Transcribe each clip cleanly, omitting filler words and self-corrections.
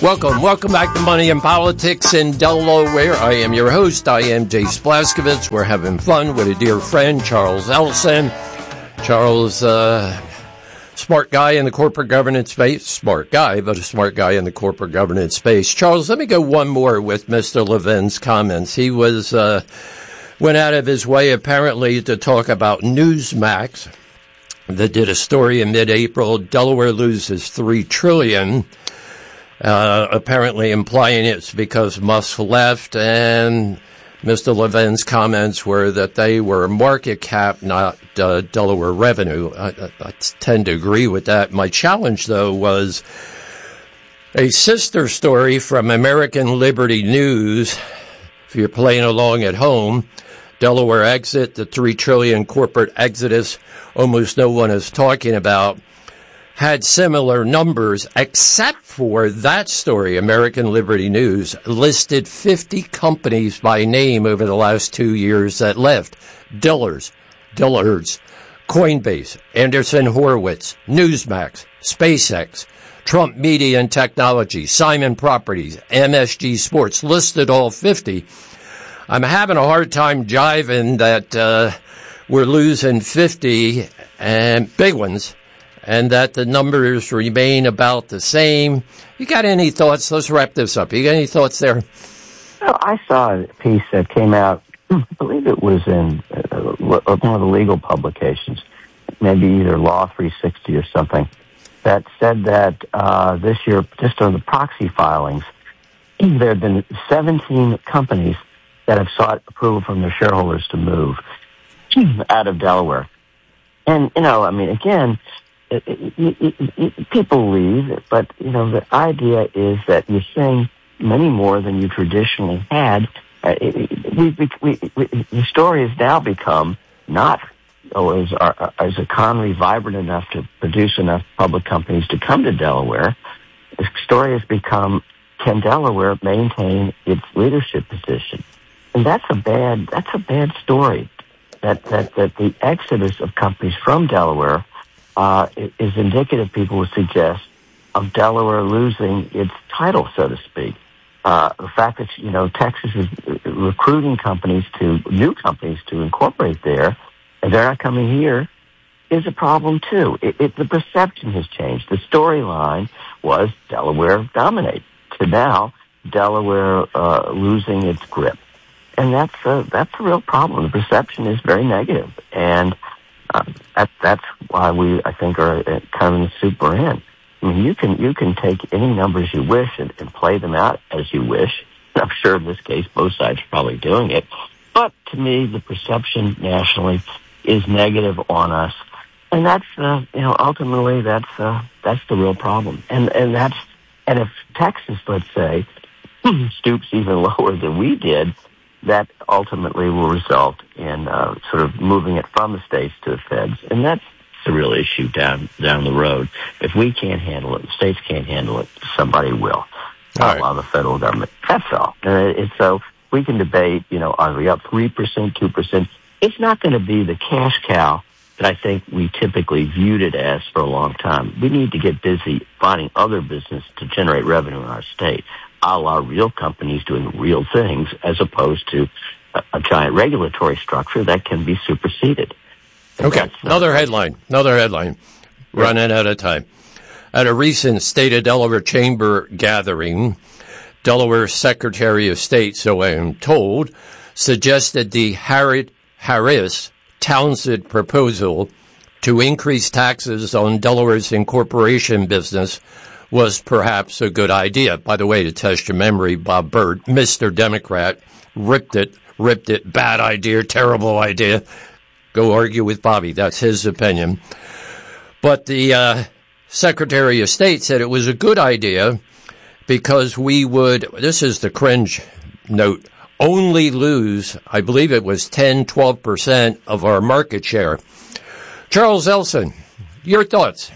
Welcome back to Money and Politics in Delaware. I am your host. I am Jay Splaskovitz. We're having fun with a dear friend, Charles Ellison. Charles, smart guy in the corporate governance space. Smart guy, but a smart guy in the corporate governance space. Charles, let me go one more with Mr. Levin's comments. He went out of his way, apparently, to talk about Newsmax that did a story in mid-April. Delaware loses $3 trillion. Apparently implying it's because Musk left, and Mr. Levin's comments were that they were market cap, not Delaware revenue. I tend to agree with that. My challenge, though, was a sister story from American Liberty News. If you're playing along at home, Delaware exit, the $3 trillion corporate exodus almost no one is talking about, had similar numbers, except for that story. American Liberty News listed 50 companies by name over the last 2 years that left. Dillard's, Coinbase, Anderson Horowitz, Newsmax, SpaceX, Trump Media and Technology, Simon Properties, MSG Sports, listed all 50. I'm having a hard time jiving that we're losing 50 and big ones, and that the numbers remain about the same. You got any thoughts? Let's wrap this up. You got any thoughts there? Well, I saw a piece that came out, I believe it was in one of the legal publications, maybe either Law 360 or something, that said that this year, just on the proxy filings, there have been 17 companies that have sought approval from their shareholders to move out of Delaware. And, again, people leave, but, the idea is that you're saying many more than you traditionally had. The story has now become not, is the economy vibrant enough to produce enough public companies to come to Delaware? The story has become, can Delaware maintain its leadership position? And that's a bad story. That the exodus of companies from Delaware is indicative, people would suggest, of Delaware losing its title, so to speak. The fact that, Texas is recruiting new companies to incorporate there, and they're not coming here, is a problem, too. The perception has changed. The storyline was Delaware dominate, to now Delaware losing its grip. And that's a real problem. The perception is very negative, and that's why we, I think, are kind of in the soup we're in. I mean, you can take any numbers you wish and play them out as you wish. I'm sure in this case both sides are probably doing it, but to me, the perception nationally is negative on us, and that's ultimately that's the real problem. And if Texas, let's say, stoops even lower than we did, that ultimately will result in sort of moving it from the states to the feds. And that's the real issue down the road. If we can't handle it, the states can't handle it, somebody will. Allow the federal government. That's all. So we can debate, are we up 3%, 2%? It's not going to be the cash cow that I think we typically viewed it as for a long time. We need to get busy finding other business to generate revenue in our state. Allow real companies doing real things as opposed to a giant regulatory structure that can be superseded. Okay, another headline. Running out of time. At a recent State of Delaware Chamber gathering, Delaware Secretary of State, so I am told, suggested the Harris-Townsend proposal to increase taxes on Delaware's incorporation business was perhaps a good idea. By the way, to test your memory, Bob Byrd, Mr. Democrat, ripped it, bad idea, terrible idea. Go argue with Bobby. That's his opinion. But the Secretary of State said it was a good idea because we would, this is the cringe note, only lose, I believe it was 10, 12% of our market share. Charles Ellison, your thoughts?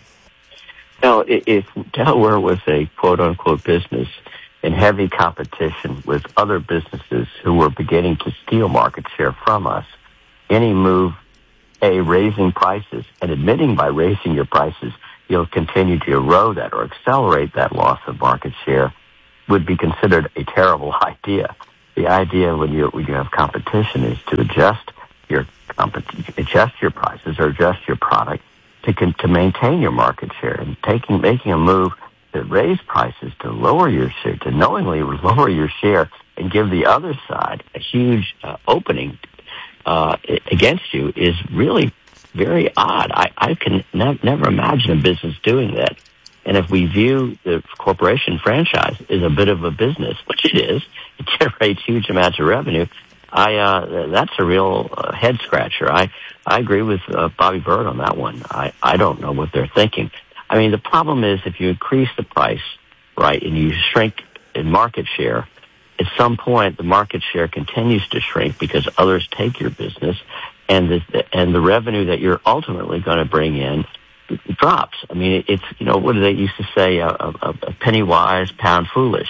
Now, if Delaware was a quote-unquote business in heavy competition with other businesses who were beginning to steal market share from us, any move, raising prices and admitting by raising your prices you'll continue to erode that or accelerate that loss of market share would be considered a terrible idea. The idea when you have competition is to adjust your prices or adjust your product to maintain your market share, and making a move to raise prices to lower your share, to knowingly lower your share and give the other side a huge opening against you is really very odd. I can never imagine a business doing that. And if we view the corporation franchise as a bit of a business, which it is, it generates huge amounts of revenue, that's a real head scratcher. I agree with Bobby Bird on that one. I don't know what they're thinking. I mean, the problem is if you increase the price, right, and you shrink in market share, at some point the market share continues to shrink because others take your business, and the revenue that you're ultimately going to bring in drops. I mean, it's, what do they used to say, a penny wise, pound foolish.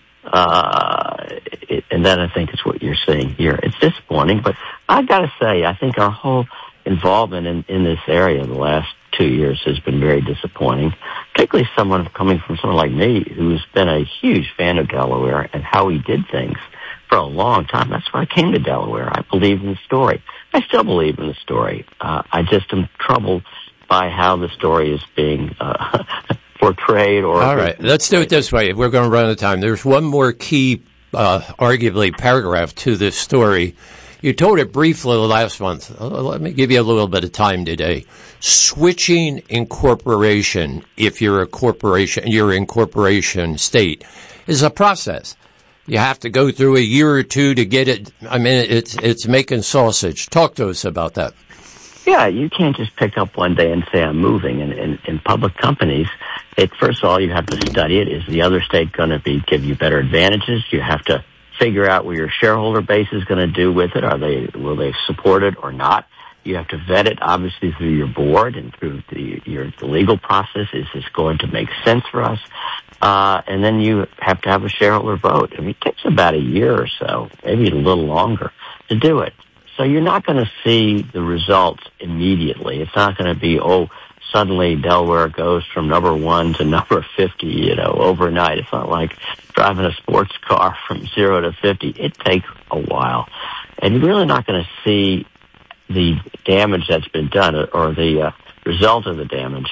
And then I think it's what you're seeing here. It's disappointing, but I've got to say, I think our whole involvement in this area the last 2 years has been very disappointing, particularly coming from someone like me who's been a huge fan of Delaware and how he did things for a long time. That's why I came to Delaware. I believed in the story. I still believe in the story. I just am troubled by how the story is being portrayed. All right, let's do it this way. We're going to run out of time. There's one more key, arguably, paragraph to this story. You told it briefly last month. Let me give you a little bit of time today. Switching incorporation, if you're a corporation, you're in corporation state, is a process. You have to go through a year or two to get it. I mean, it's making sausage. Talk to us about that. Yeah, you can't just pick up one day and say I'm moving. In public companies, first of all, you have to study it. Is the other state going to give you better advantages? You have to figure out what your shareholder base is going to do with it. Will they support it or not? You have to vet it, obviously, through your board and through the legal process. Is this going to make sense for us? And then you have to have a shareholder vote. I mean, it takes about a year or so, maybe a little longer, to do it. So you're not going to see the results immediately. It's not going to be, suddenly Delaware goes from number 1 to number 50, overnight. It's not like driving a sports car from 0 to 50. It takes a while. And you're really not going to see the damage that's been done or the result of the damage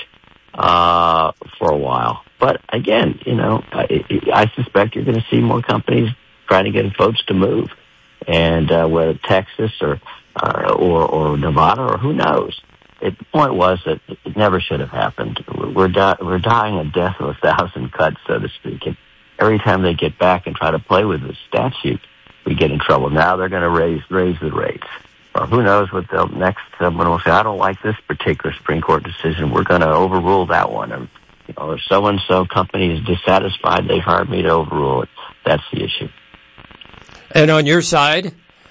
for a while. But again, I suspect you're going to see more companies trying to get folks to move. And whether Texas or Nevada or who knows. The point was that it never should have happened. We're dying a death of 1,000 cuts, so to speak. And every time they get back and try to play with the statute, we get in trouble. Now they're going to raise the rates. Or who knows what they'll next. Someone will say, I don't like this particular Supreme Court decision. We're going to overrule that one. And, or so-and-so company is dissatisfied. They've hired me to overrule it. That's the issue. And on your side,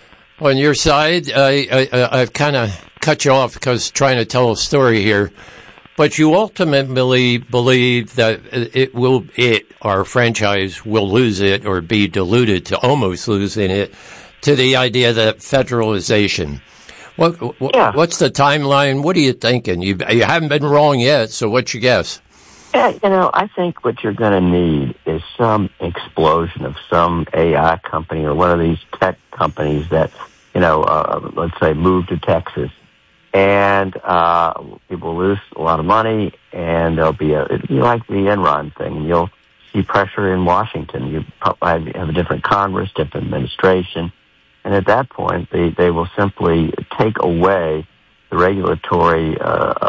I've kind of cut you off because trying to tell a story here, but you ultimately believe that our franchise will lose it or be diluted to almost losing it to the idea that federalization. What's the timeline? What are you thinking? You haven't been wrong yet, so what's your guess? Yeah, I think what you're going to need is some explosion of some AI company or one of these tech companies that, let's say move to Texas. And people lose a lot of money, and it'll be like the Enron thing. You'll see pressure in Washington. You probably have a different Congress, different administration. And at that point, they will simply take away the regulatory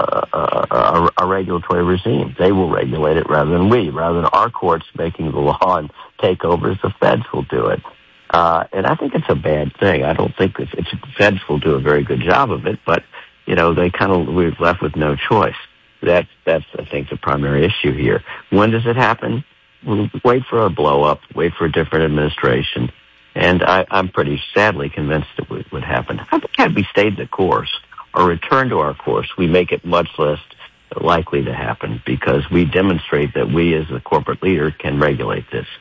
regime. They will regulate it rather than our courts making the law and takeovers. The feds will do it, and I think it's a bad thing. I don't think the feds will do a very good job of it, but we're left with no choice. That's I think the primary issue here. When does it happen? We'll wait for a blow up, wait for a different administration, and I'm pretty sadly convinced it would happen. I think had we stayed the course or returned to our course, we make it much less likely to happen because we demonstrate that we as the corporate leader can regulate this.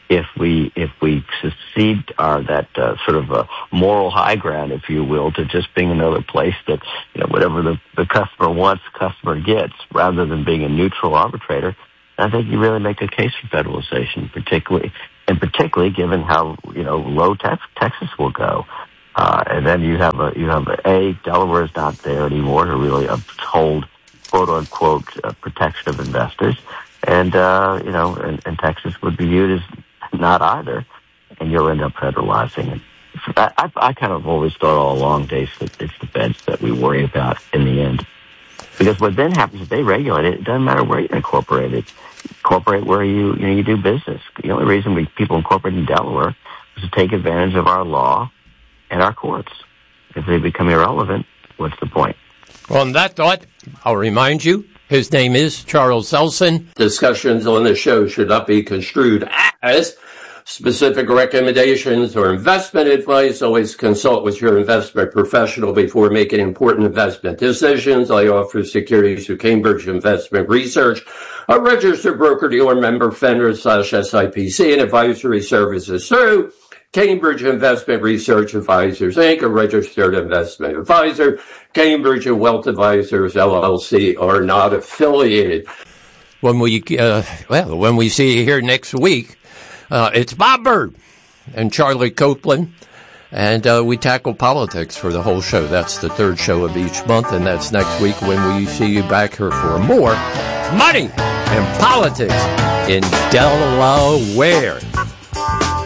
if we secede that sort of a moral high ground, if you will, to just being another place that, whatever the customer wants, the customer gets, rather than being a neutral arbitrator, I think you really make a case for federalization, particularly given how low Texas will go. And then you have Delaware is not there anymore to really uphold quote unquote protection of investors, and and Texas would be viewed as not either, and you'll end up federalizing it. I kind of always thought all along, Dave, that it's the feds that we worry about in the end, because what then happens is they regulate it. It doesn't matter where you incorporate it. Incorporate where you do business. The only reason people incorporate in Delaware is to take advantage of our law and our courts. If they become irrelevant, what's the point? Well, on that thought, I'll remind you, his name is Charles Elson. Discussions on the show should not be construed as specific recommendations or investment advice. Always consult with your investment professional before making important investment decisions. I offer securities through Cambridge Investment Research, a registered broker-dealer member, FINRA/SIPC, and advisory services through Cambridge Investment Research Advisors, Inc., a registered investment advisor. Cambridge and Wealth Advisors, LLC, are not affiliated. When we see you here next week, it's Bob Byrd and Charlie Copeland, and we tackle politics for the whole show. That's the third show of each month, and that's next week when we see you back here for more money and politics in Delaware.